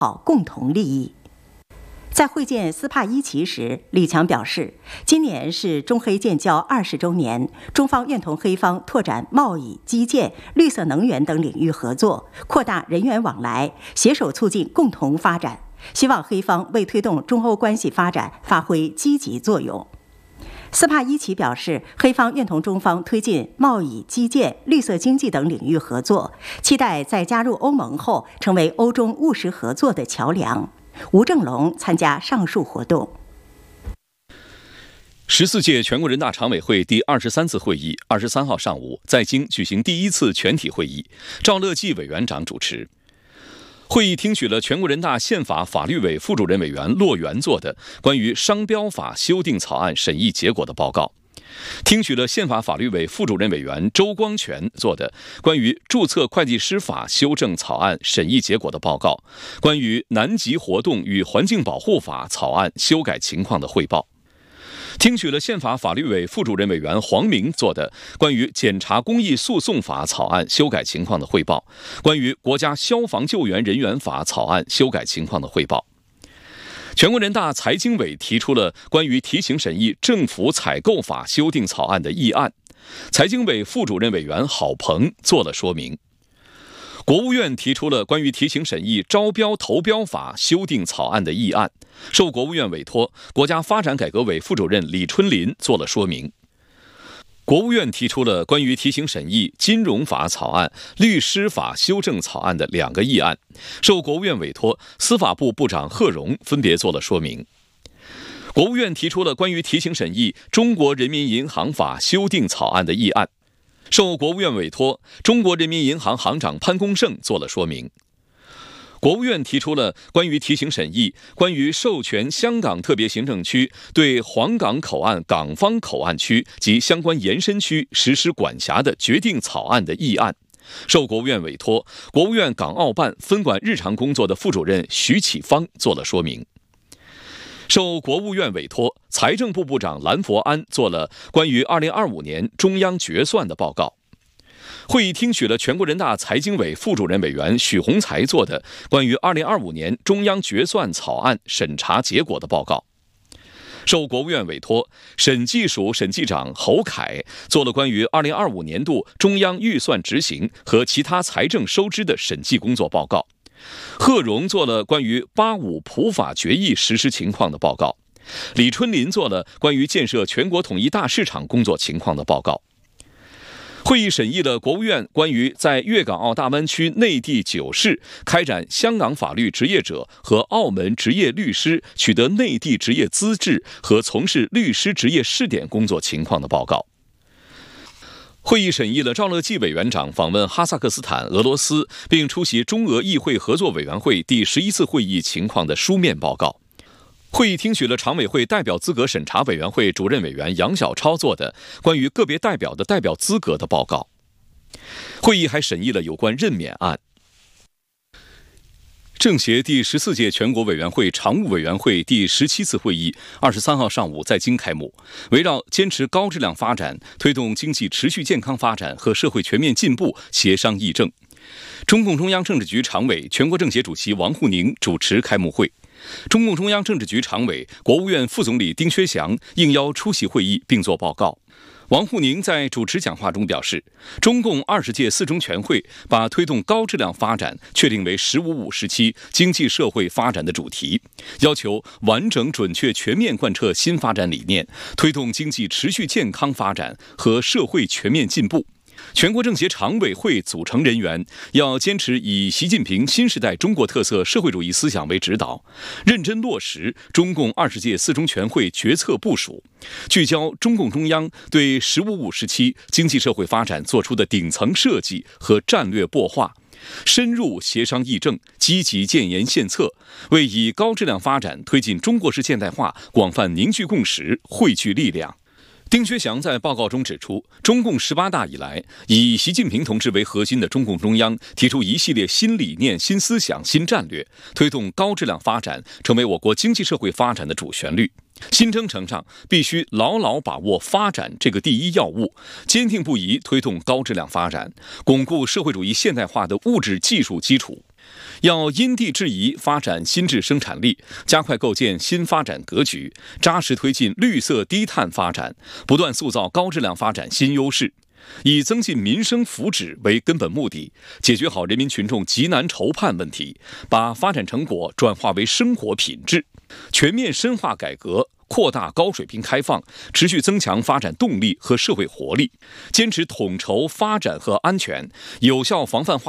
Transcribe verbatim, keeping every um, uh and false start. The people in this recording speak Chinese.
好共同利益。在会见斯帕伊奇时，李强表示，今年是中黑建交二十周年，中方愿同黑方拓展贸易、基建、绿色能源等领域合作，扩大人员往来，携手促进共同发展。希望黑方为推动中欧关系发展发挥积极作用。斯帕伊奇表示，黑方愿同中方推进贸易、基建、绿色经济等领域合作，期待在加入欧盟后成为欧中务实合作的桥梁。吴正龙参加上述活动。 十四届全国人大常委会第二十三次会议二十三号上午在京举行第一次全体会议，赵乐际委员长主持。会议听取了全国人大宪法法律委副主任委员骆元做的关于商标法修订草案审议结果的报告，听取了宪法法律委副主任委员周光全做的关于注册会计师法修正草案审议结果的报告，关于南极活动与环境保护法草案修改情况的汇报，听取了宪法法律委副主任委员黄明做的关于检察公益诉讼法草案修改情况的汇报，关于国家消防救援人员法草案修改情况的汇报。全国人大财经委提出了关于提请审议政府采购法修订草案的议案，财经委副主任委员郝鹏做了说明。国务院提出了关于提请审议招标投标法修订草案的议案，受国务院委托，国家发展改革委副主任李春林做了说明。国务院提出了关于提请审议金融法草案、律师法修正草案的两个议案，受国务院委托，司法部部长贺荣分别做了说明。国务院提出了关于提请审议中国人民银行法修订草案的议案，受国务院委托，中国人民银行行长潘功胜做了说明。国务院提出了关于提请审议关于授权香港特别行政区对黄港口岸港方口岸区及相关延伸区实施管辖的决定草案的议案，受国务院委托，国务院港澳办分管日常工作的副主任徐启芳做了说明。受国务院委托，财政部部长蓝佛安做了关于二零二五年中央决算的报告。会议听取了全国人大财经委副主任委员许宏才做的关于二零二五年中央决算草案审查结果的报告。受国务院委托，审计署审计长侯凯做了关于二零二五年度中央预算执行和其他财政收支的审计工作报告。贺荣做了关于八五普法决议实施情况的报告。李春林做了关于建设全国统一大市场工作情况的报告。会议审议了国务院关于在粤港澳大湾区内地九市开展香港法律职业者和澳门执业律师取得内地执业资质和从事律师执业试点工作情况的报告。会议审议了赵乐际委员长访问哈萨克斯坦、俄罗斯，并出席中俄议会合作委员会第十一次会议情况的书面报告。会议听取了常委会代表资格审查委员会主任委员杨晓超做的关于个别代表的代表资格的报告。会议还审议了有关任免案。政协第十四届全国委员会常务委员会第十七次会议二十三号上午在京开幕，围绕坚持高质量发展、推动经济持续健康发展和社会全面进步协商议政。中共中央政治局常委、全国政协主席王沪宁主持开幕会。中共中央政治局常委、国务院副总理丁薛祥应邀出席会议并作报告。王沪宁在主持讲话中表示，中共二十届四中全会把推动高质量发展确定为“十五五”时期经济社会发展的主题，要求完整、准确、全面贯彻新发展理念，推动经济持续健康发展和社会全面进步。全国政协常委会组成人员要坚持以习近平新时代中国特色社会主义思想为指导，认真落实中共二十届四中全会决策部署，聚焦中共中央对“十五五”时期经济社会发展作出的顶层设计和战略擘画，深入协商议政，积极建言献策，为以高质量发展推进中国式现代化广泛凝聚共识、汇聚力量。丁薛祥在报告中指出，中共十八大以来，以习近平同志为核心的中共中央提出一系列新理念、新思想、新战略，推动高质量发展成为我国经济社会发展的主旋律。新征程上，必须牢牢把握发展这个第一要务，坚定不移推动高质量发展，巩固社会主义现代化的物质技术基础。 要因地制宜发展新质生产力，加快构建新发展格局，扎实推进绿色低碳发展，不断塑造高质量发展新优势。以增进民生福祉为根本目的，解决好人民群众急难愁盼问题，把发展成果转化为生活品质，全面深化改革，扩大高水平开放，持续增强发展动力和社会活力，坚持统筹发展和安全，有效防范化